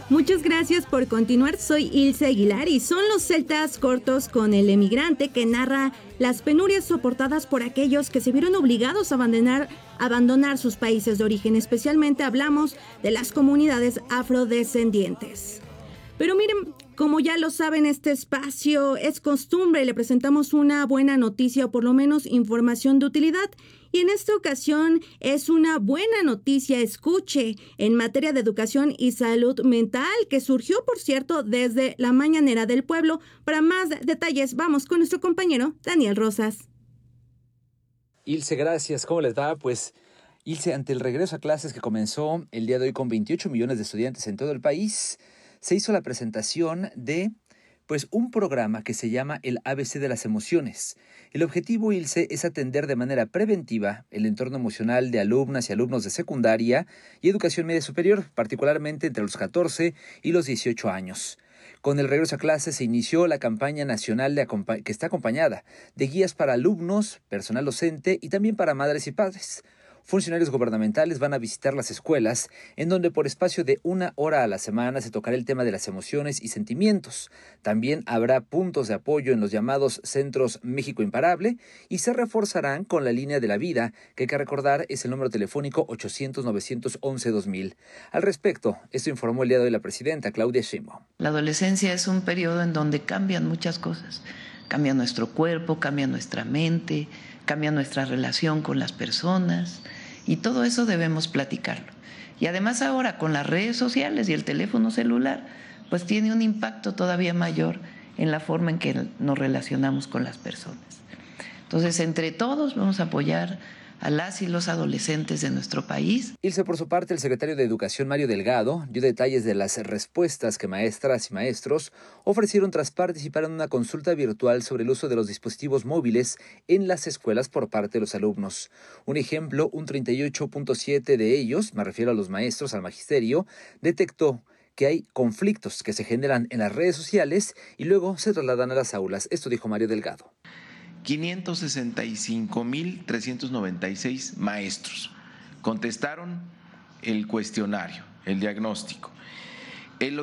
Muchas gracias por continuar. Soy Ilse Aguilar y son los celtas cortos con El Emigrante, que narra las penurias soportadas por aquellos que se vieron obligados a abandonar sus países de origen. Especialmente hablamos de las comunidades afrodescendientes. Pero miren, como ya lo saben, este espacio es costumbre y le presentamos una buena noticia o por lo menos información de utilidad. Y en esta ocasión es una buena noticia, escuche, en materia de educación y salud mental, que surgió, por cierto, desde la Mañanera del Pueblo. Para más detalles, vamos con nuestro compañero Daniel Rosas. Ilse, gracias. ¿Cómo les va? Pues, Ilse, ante el regreso a clases que comenzó el día de hoy con 28 millones de estudiantes en todo el país, se hizo la presentación de un programa que se llama el ABC de las emociones. El objetivo, Ilse, es atender de manera preventiva el entorno emocional de alumnas y alumnos de secundaria y educación media superior, particularmente entre los 14 y los 18 años. Con el regreso a clases se inició la campaña nacional que está acompañada de guías para alumnos, personal docente y también para madres y padres. Funcionarios gubernamentales van a visitar las escuelas, en donde por espacio de 1 hora a la semana se tocará el tema de las emociones y sentimientos. También habrá puntos de apoyo en los llamados Centros México Imparable y se reforzarán con la línea de la vida, que hay que recordar es el número telefónico 800-911-2000. Al respecto, esto informó el día de hoy la presidenta Claudia Sheinbaum. La adolescencia es un periodo en donde cambian muchas cosas. Cambia nuestro cuerpo, cambia nuestra mente, cambia nuestra relación con las personas. Y todo eso debemos platicarlo. Y además ahora con las redes sociales y el teléfono celular, pues tiene un impacto todavía mayor en la forma en que nos relacionamos con las personas. Entonces, entre todos vamos a apoyar a las y los adolescentes de nuestro país. Ilse, por su parte, el secretario de Educación, Mario Delgado, dio detalles de las respuestas que maestras y maestros ofrecieron tras participar en una consulta virtual sobre el uso de los dispositivos móviles en las escuelas por parte de los alumnos. Un ejemplo, un 38.7% de ellos, me refiero a los maestros, al magisterio, detectó que hay conflictos que se generan en las redes sociales y luego se trasladan a las aulas. Esto dijo Mario Delgado. 565,396 maestros contestaron el cuestionario, el diagnóstico. El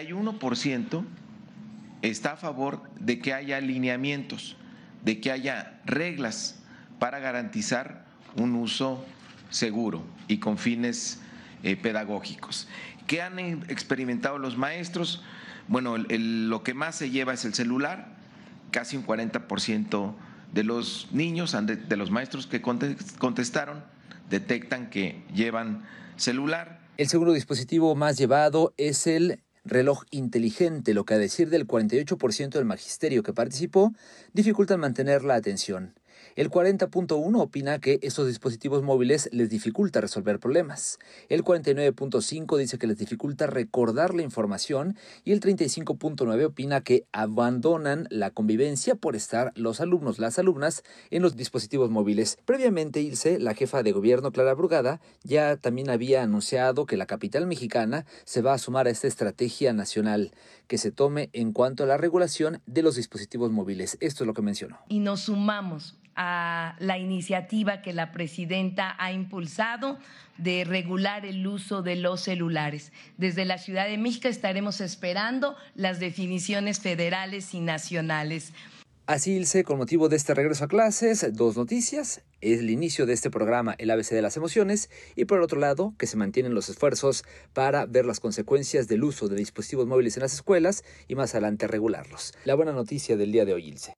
81% está a favor de que haya lineamientos, de que haya reglas para garantizar un uso seguro y con fines pedagógicos. ¿Qué han experimentado los maestros? Bueno, lo que más se lleva es el celular. Casi un 40% de los niños, de los maestros que contestaron, detectan que llevan celular. El segundo dispositivo más llevado es el reloj inteligente, lo que a decir del 48% del magisterio que participó, dificultan mantener la atención. El 40.1% opina que estos dispositivos móviles les dificulta resolver problemas. El 49.5% dice que les dificulta recordar la información y el 35.9% opina que abandonan la convivencia por estar los alumnos, las alumnas en los dispositivos móviles. Previamente, Ilse, la jefa de gobierno Clara Brugada, ya también había anunciado que la capital mexicana se va a sumar a esta estrategia nacional que se tome en cuanto a la regulación de los dispositivos móviles. Esto es lo que mencionó. Y nos sumamos a la iniciativa que la presidenta ha impulsado de regular el uso de los celulares. Desde la Ciudad de México estaremos esperando las definiciones federales y nacionales. Así, Ilse, con motivo de este regreso a clases, 2 noticias. Es el inicio de este programa, el ABC de las emociones, y por otro lado, que se mantienen los esfuerzos para ver las consecuencias del uso de dispositivos móviles en las escuelas y más adelante regularlos. La buena noticia del día de hoy, Ilse.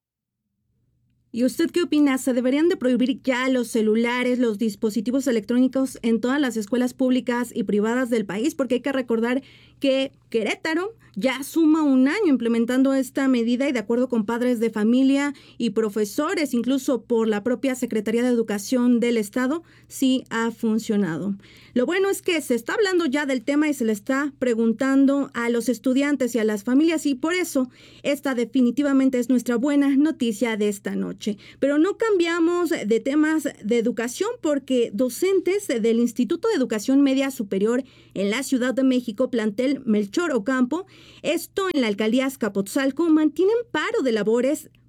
¿Y usted qué opina? ¿Se deberían de prohibir ya los celulares, los dispositivos electrónicos en todas las escuelas públicas y privadas del país? Porque hay que recordar que Querétaro ya suma 1 año implementando esta medida y de acuerdo con padres de familia y profesores, incluso por la propia Secretaría de Educación del Estado, sí ha funcionado. Lo bueno es que se está hablando ya del tema y se le está preguntando a los estudiantes y a las familias y por eso esta definitivamente es nuestra buena noticia de esta noche. Pero no cambiamos de temas de educación porque docentes del Instituto de Educación Media Superior en la Ciudad de México, plantel Melchor Ocampo, esto en la alcaldía Azcapotzalco, mantienen paro de labores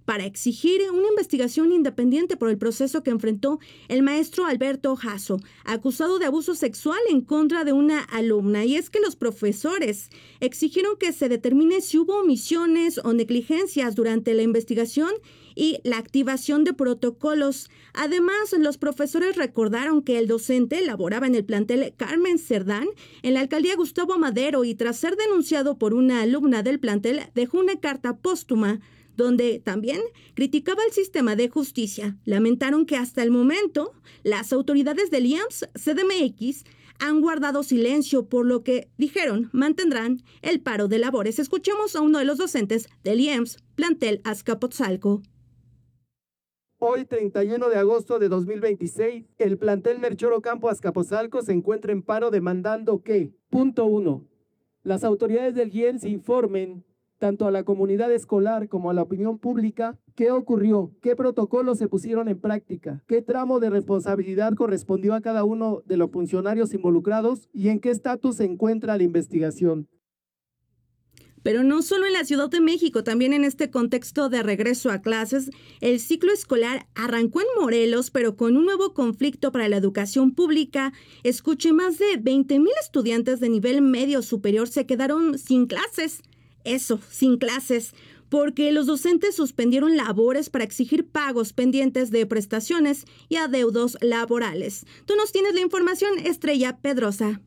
para exigir una investigación independiente por el proceso que enfrentó el maestro Alberto Jasso, acusado de abuso sexual en contra de una alumna. Y es que los profesores exigieron que se determine si hubo omisiones o negligencias durante la investigación y la activación de protocolos. Además, los profesores recordaron que el docente laboraba en el plantel Carmen Cerdán en la alcaldía Gustavo Madero y tras ser denunciado por una alumna del plantel dejó una carta póstuma donde también criticaba el sistema de justicia. Lamentaron que hasta el momento las autoridades del IEMS CDMX han guardado silencio, por lo que dijeron mantendrán el paro de labores. Escuchemos a uno de los docentes del IEMS, plantel Azcapotzalco. Hoy, 31 de agosto de 2026, el plantel Melchor Ocampo Azcapotzalco se encuentra en paro demandando que, punto 1, las autoridades del IEMS informen tanto a la comunidad escolar como a la opinión pública qué ocurrió, qué protocolos se pusieron en práctica, qué tramo de responsabilidad correspondió a cada uno de los funcionarios involucrados y en qué estatus se encuentra la investigación. Pero no solo en la Ciudad de México, también en este contexto de regreso a clases, el ciclo escolar arrancó en Morelos, pero con un nuevo conflicto para la educación pública. Escuche, más de 20,000 estudiantes de nivel medio superior se quedaron sin clases. Eso, sin clases, porque los docentes suspendieron labores para exigir pagos pendientes de prestaciones y adeudos laborales. Tú nos tienes la información, Estrella Pedrosa.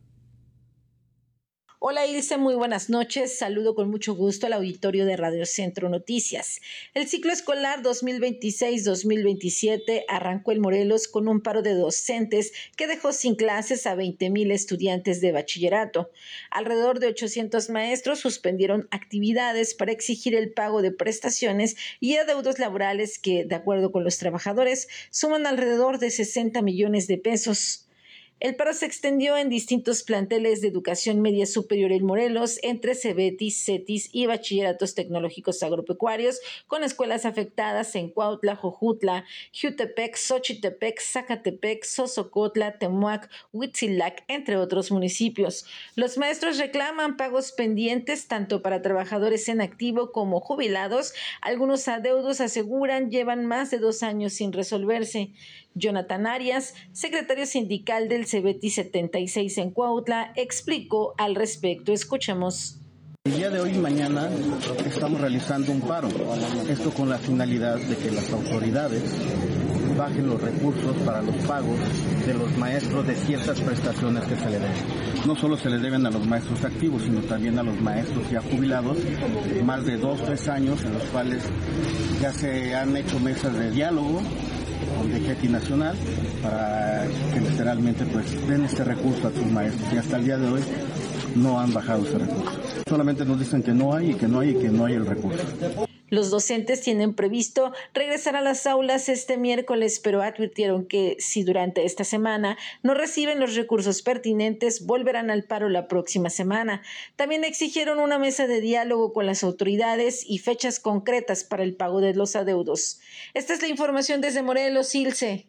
Hola Ilse, muy buenas noches. Saludo con mucho gusto al auditorio de Radio Centro Noticias. El ciclo escolar 2026-2027 arrancó en Morelos con un paro de docentes que dejó sin clases a 20,000 estudiantes de bachillerato. Alrededor de 800 maestros suspendieron actividades para exigir el pago de prestaciones y adeudos laborales que, de acuerdo con los trabajadores, suman alrededor de 60 millones de pesos. El paro se extendió en distintos planteles de educación media superior en Morelos, entre Cebetis, Cetis y bachilleratos tecnológicos agropecuarios, con escuelas afectadas en Cuautla, Jojutla, Jiutepec, Xochitepec, Zacatepec, Sosocotla, Temuac, Huitzilac, entre otros municipios. Los maestros reclaman pagos pendientes tanto para trabajadores en activo como jubilados. Algunos adeudos, aseguran, llevan más de 2 años sin resolverse. Jonathan Arias, secretario sindical del Cebetis 76 en Cuautla, explicó al respecto. Escuchemos. El día de hoy y mañana estamos realizando un paro, esto con la finalidad de que las autoridades bajen los recursos para los pagos de los maestros de ciertas prestaciones que se le deben. No solo se le deben a los maestros activos, sino también a los maestros ya jubilados, más de 2-3 años en los cuales ya se han hecho mesas de diálogo de GETI nacional para que literalmente den este recurso a sus maestros y hasta el día de hoy no han bajado ese recurso. Solamente nos dicen que no hay y que no hay y que no hay el recurso. Los docentes tienen previsto regresar a las aulas este miércoles, pero advirtieron que si durante esta semana no reciben los recursos pertinentes, volverán al paro la próxima semana. También exigieron una mesa de diálogo con las autoridades y fechas concretas para el pago de los adeudos. Esta es la información desde Morelos, Ilse.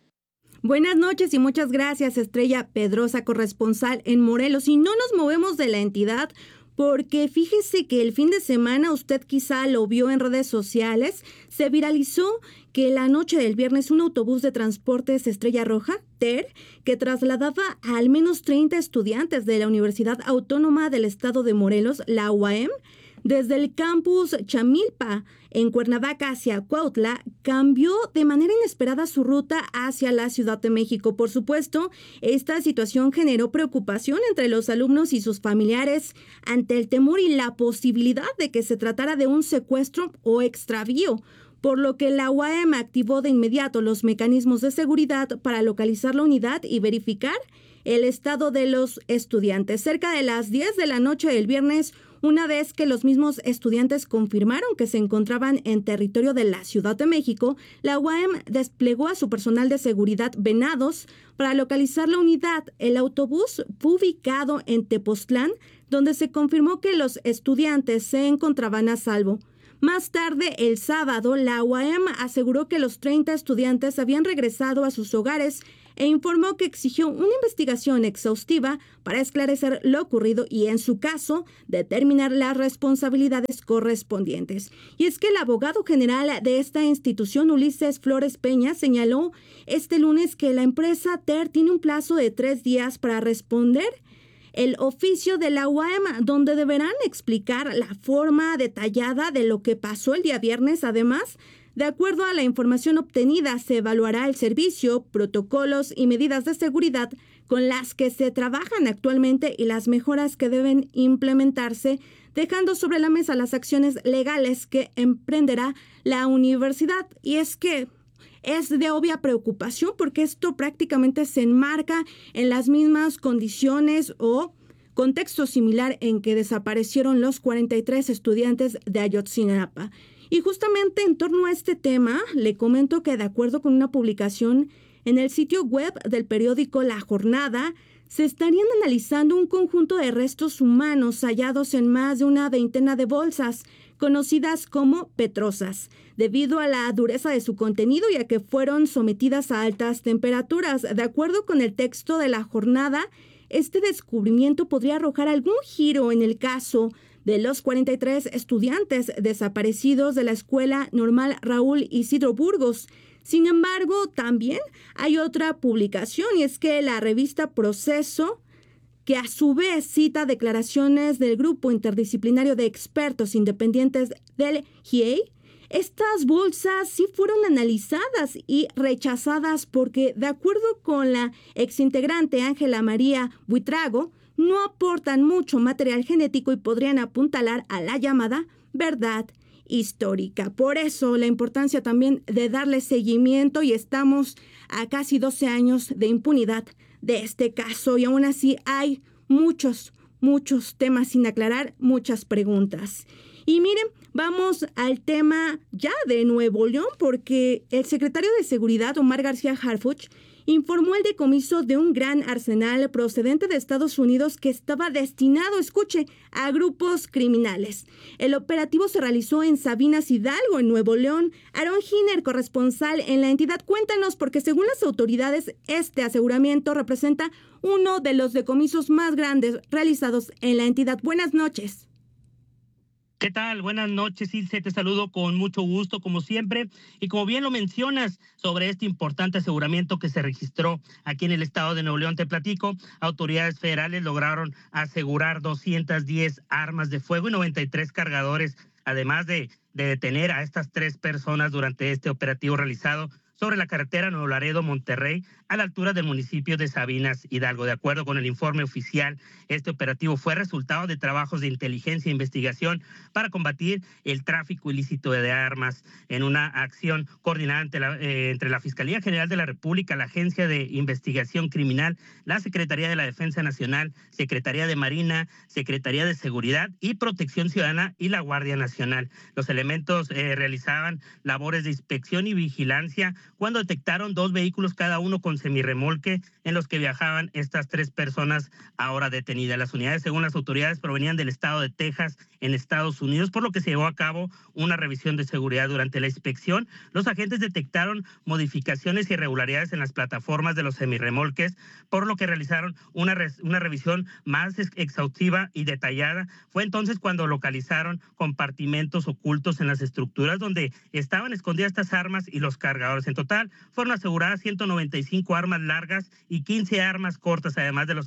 Buenas noches y muchas gracias, Estrella Pedrosa, corresponsal en Morelos. Y no nos movemos de la entidad, porque fíjese que el fin de semana, usted quizá lo vio en redes sociales, se viralizó que la noche del viernes un autobús de transportes Estrella Roja, TER, que trasladaba a al menos 30 estudiantes de la Universidad Autónoma del Estado de Morelos, la UAM, desde el campus Chamilpa, en Cuernavaca hacia Cuautla, cambió de manera inesperada su ruta hacia la Ciudad de México. Por supuesto, esta situación generó preocupación entre los alumnos y sus familiares ante el temor y la posibilidad de que se tratara de un secuestro o extravío, por lo que la UAM activó de inmediato los mecanismos de seguridad para localizar la unidad y verificar el estado de los estudiantes. Cerca de las 10 de la noche del viernes, una vez que los mismos estudiantes confirmaron que se encontraban en territorio de la Ciudad de México, la UAM desplegó a su personal de seguridad Venados para localizar la unidad. El autobús fue ubicado en Tepoztlán, donde se confirmó que los estudiantes se encontraban a salvo. Más tarde, el sábado, la UAM aseguró que los 30 estudiantes habían regresado a sus hogares e informó que exigió una investigación exhaustiva para esclarecer lo ocurrido y, en su caso, determinar las responsabilidades correspondientes. Y es que el abogado general de esta institución, Ulises Flores Peña, señaló este lunes que la empresa TER tiene un plazo de 3 días para responder el oficio de la UAM, donde deberán explicar la forma detallada de lo que pasó el día viernes. Además, de acuerdo a la información obtenida, se evaluará el servicio, protocolos y medidas de seguridad con las que se trabajan actualmente y las mejoras que deben implementarse, dejando sobre la mesa las acciones legales que emprenderá la universidad. Y es que es de obvia preocupación porque esto prácticamente se enmarca en las mismas condiciones o contexto similar en que desaparecieron los 43 estudiantes de Ayotzinapa. Y justamente en torno a este tema, le comento que de acuerdo con una publicación en el sitio web del periódico La Jornada, se estarían analizando un conjunto de restos humanos hallados en más de una veintena de bolsas, conocidas como petrosas, debido a la dureza de su contenido y a que fueron sometidas a altas temperaturas. De acuerdo con el texto de La Jornada, este descubrimiento podría arrojar algún giro en el caso de los 43 estudiantes desaparecidos de la Escuela Normal Raúl Isidro Burgos. Sin embargo, también hay otra publicación, y es que la revista Proceso, que a su vez cita declaraciones del Grupo Interdisciplinario de Expertos Independientes del GIEI, estas bolsas sí fueron analizadas y rechazadas porque, de acuerdo con la exintegrante Ángela María Buitrago, no aportan mucho material genético y podrían apuntalar a la llamada verdad histórica. Por eso la importancia también de darle seguimiento, y estamos a casi 12 años de impunidad de este caso y aún así hay muchos temas sin aclarar, muchas preguntas. Y miren, vamos al tema ya de Nuevo León, porque el secretario de Seguridad, Omar García Harfuch, informó el decomiso de un gran arsenal procedente de Estados Unidos que estaba destinado, escuche, a grupos criminales. El operativo se realizó en Sabinas Hidalgo, en Nuevo León. Aaron Giner, corresponsal en la entidad, cuéntanos, porque según las autoridades, este aseguramiento representa uno de los decomisos más grandes realizados en la entidad. Buenas noches. ¿Qué tal? Buenas noches, Ilse. Te saludo con mucho gusto, como siempre. Y como bien lo mencionas, sobre este importante aseguramiento que se registró aquí en el estado de Nuevo León, te platico. Autoridades federales lograron asegurar 210 armas de fuego y 93 cargadores, además de detener a estas 3 personas durante este operativo realizado sobre la carretera Nuevo Laredo-Monterrey, a la altura del municipio de Sabinas Hidalgo. De acuerdo con el informe oficial, este operativo fue resultado de trabajos de inteligencia e investigación para combatir el tráfico ilícito de armas en una acción coordinada entre la Fiscalía General de la República, la Agencia de Investigación Criminal, la Secretaría de la Defensa Nacional, Secretaría de Marina, Secretaría de Seguridad y Protección Ciudadana y la Guardia Nacional. Los elementos realizaban labores de inspección y vigilancia cuando detectaron 2 vehículos, cada uno con semirremolque, en los que viajaban estas 3 personas ahora detenidas. Las unidades, según las autoridades, provenían del estado de Texas, en Estados Unidos, por lo que se llevó a cabo una revisión de seguridad. Durante la inspección, los agentes detectaron modificaciones y irregularidades en las plataformas de los semirremolques, por lo que realizaron una revisión más exhaustiva y detallada. Fue entonces cuando localizaron compartimentos ocultos en las estructuras donde estaban escondidas estas armas y los cargadores. En total, fueron aseguradas 195 armas largas y 15 armas cortas, además de los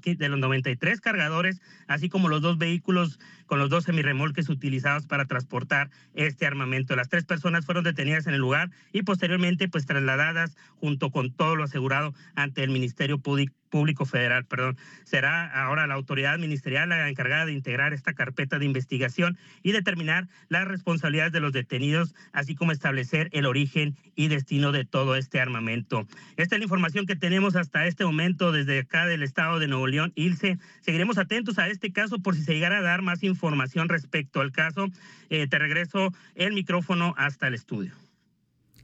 93 cargadores, así como los 2 vehículos con los 2 semirremolques utilizados para transportar este armamento. Las 3 personas fueron detenidas en el lugar y posteriormente trasladadas junto con todo lo asegurado ante el Ministerio Público Federal. Será ahora la autoridad ministerial la encargada de integrar esta carpeta de investigación y determinar las responsabilidades de los detenidos, así como establecer el origen y destino de todo este armamento. Esta es la información que tenemos hasta este momento desde acá del estado de Nuevo León. Ilse, seguiremos atentos a este caso por si se llegara a dar más información respecto al caso. Te regreso el micrófono hasta el estudio.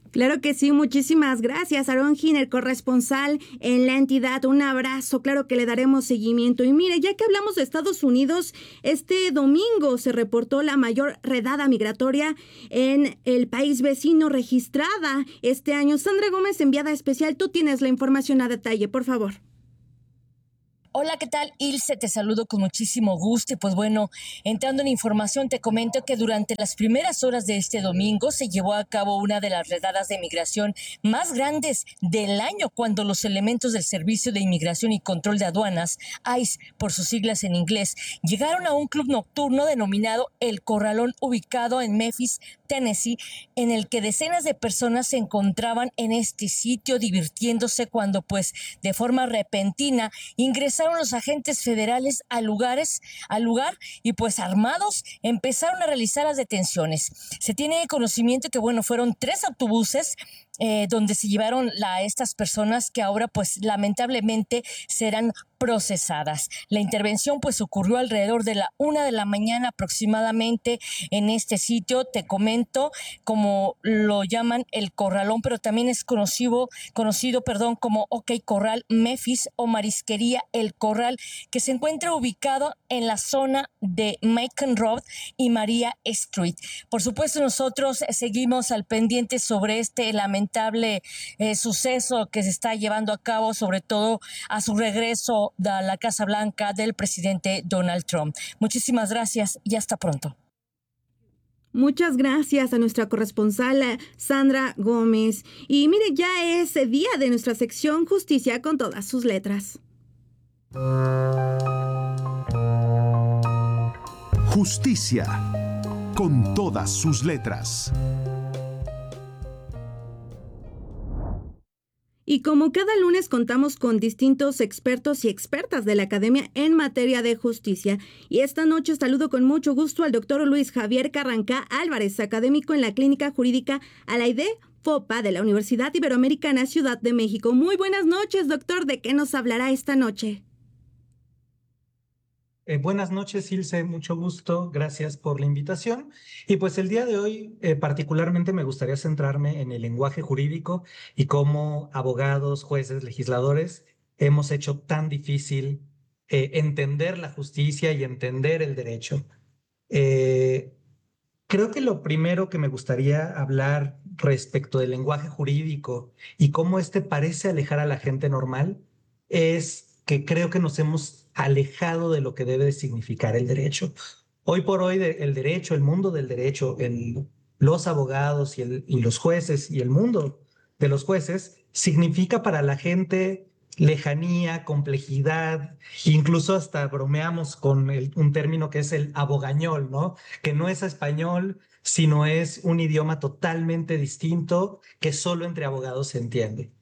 Claro que sí, muchísimas gracias, Aaron Giner, corresponsal en la entidad. Un abrazo, claro que le daremos seguimiento. Y mire, ya que hablamos de Estados Unidos, este domingo se reportó la mayor redada migratoria en el país vecino registrada este año. Sandra Gómez, enviada especial, tú tienes la información a detalle, por favor. Hola, ¿qué tal, Ilse? Te saludo con muchísimo gusto y pues bueno, entrando en información te comento que durante las primeras horas de este domingo se llevó a cabo una de las redadas de migración más grandes del año cuando los elementos del Servicio de Inmigración y Control de Aduanas, ICE por sus siglas en inglés, llegaron a un club nocturno denominado El Corralón ubicado en Memphis, Tennessee, en el que decenas de personas se encontraban en este sitio divirtiéndose cuando pues de forma repentina ingresaron los agentes federales al lugar y pues armados empezaron a realizar las detenciones. Se tiene conocimiento que bueno, fueron 3 autobuses donde se llevaron a estas personas que ahora pues lamentablemente serán procesadas. La intervención pues ocurrió alrededor de la 1 de la mañana aproximadamente en este sitio, te comento, como lo llaman El Corralón, pero también es conocido como OK Corral Memphis o Marisquería El Corral, que se encuentra ubicado en la zona de Macon Road y María Street. Por supuesto, nosotros seguimos al pendiente sobre este lamentable suceso que se está llevando a cabo, sobre todo a su regreso a la Casa Blanca del presidente Donald Trump. Muchísimas gracias y hasta pronto. Muchas gracias a nuestra corresponsal Sandra Gómez. Y mire, ya es día de nuestra sección Justicia con todas sus letras. Justicia con todas sus letras. Y como cada lunes contamos con distintos expertos y expertas de la Academia en materia de justicia. Y esta noche saludo con mucho gusto al doctor Luis Javier Carrancá Álvarez, académico en la Clínica Jurídica Alaide Fopa de la Universidad Iberoamericana Ciudad de México. Muy buenas noches, doctor. ¿De qué nos hablará esta noche? Buenas noches, Ilse, mucho gusto, gracias por la invitación. Y pues el día de hoy particularmente me gustaría centrarme en el lenguaje jurídico y cómo abogados, jueces, legisladores hemos hecho tan difícil entender la justicia y entender el derecho. Creo que lo primero que me gustaría hablar respecto del lenguaje jurídico y cómo este parece alejar a la gente normal es que creo que nos hemos alejado de lo que debe de significar el derecho. Hoy por hoy el derecho, el mundo del derecho, los abogados y los jueces y el mundo de los jueces significa para la gente lejanía, complejidad, incluso hasta bromeamos con un término que es el abogañol, ¿no? Que no es español, sino es un idioma totalmente distinto que solo entre abogados se entiende.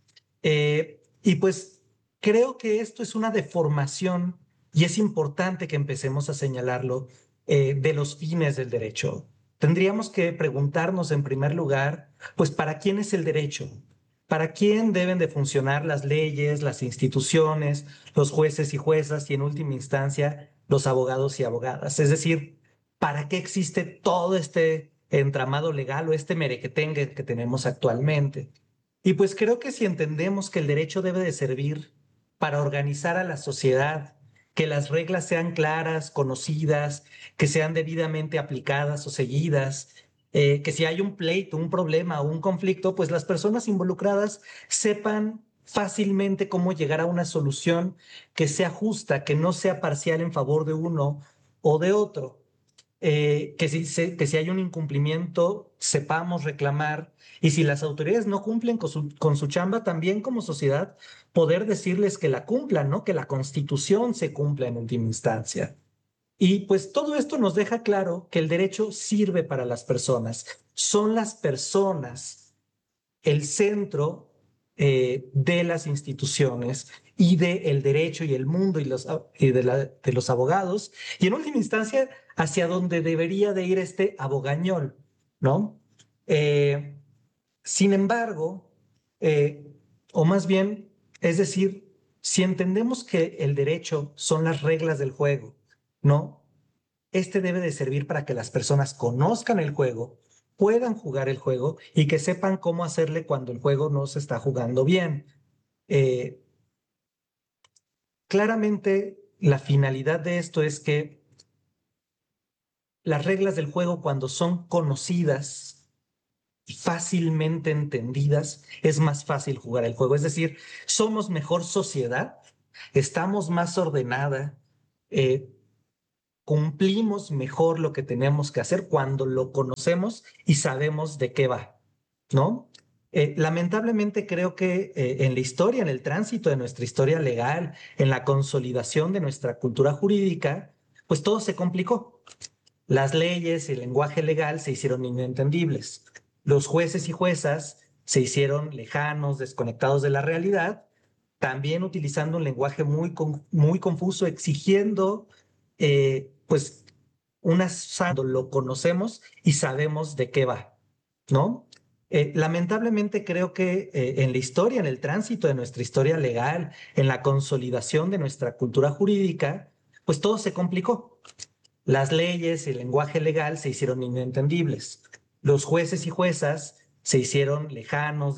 Y pues creo que esto es una deformación y es importante que empecemos a señalarlo de los fines del derecho. Tendríamos que preguntarnos en primer lugar, pues, ¿para quién es el derecho? ¿Para quién deben de funcionar las leyes, las instituciones, los jueces y juezas y en última instancia los abogados y abogadas? Es decir, ¿para qué existe todo este entramado legal o este merequetengue que tenemos actualmente? Y pues creo que si entendemos que el derecho debe de servir para organizar a la sociedad, que las reglas sean claras, conocidas, que sean debidamente aplicadas o seguidas, que si hay un pleito, un problema o un conflicto, pues las personas involucradas sepan fácilmente cómo llegar a una solución que sea justa, que no sea parcial en favor de uno o de otro. Que si hay un incumplimiento, sepamos reclamar, y si las autoridades no cumplen con su chamba, también como sociedad, poder decirles que la cumplan, ¿no? Que la Constitución se cumpla en última instancia. Y pues todo esto nos deja claro que el derecho sirve para las personas. Son las personas el centro de las instituciones y del derecho y el mundo y de los abogados, y en última instancia hacia donde debería de ir este abogañol, ¿no? Sin embargo, o más bien, es decir, si entendemos que el derecho son las reglas del juego, ¿no? Este debe de servir para que las personas conozcan el juego, puedan jugar el juego y que sepan cómo hacerle cuando el juego no se está jugando bien. Claramente, la finalidad de esto es que las reglas del juego, cuando son conocidas y fácilmente entendidas, es más fácil jugar el juego. Es decir, somos mejor sociedad, estamos más ordenada, cumplimos mejor lo que tenemos que hacer cuando lo conocemos y sabemos de qué va, ¿no? Lamentablemente creo que en la historia, en el tránsito de nuestra historia legal, en la consolidación de nuestra cultura jurídica, pues todo se complicó. Las leyes y el lenguaje legal se hicieron inentendibles. Los jueces y juezas se hicieron lejanos, desconectados de la realidad, también utilizando un lenguaje muy confuso, exigiendo pues cuando lo conocemos y sabemos de qué va, ¿no? Lamentablemente creo que en la historia, en el tránsito de nuestra historia legal, en la consolidación de nuestra cultura jurídica, pues todo se complicó. Las leyes y el lenguaje legal se hicieron inentendibles. Los jueces y juezas se hicieron lejanos,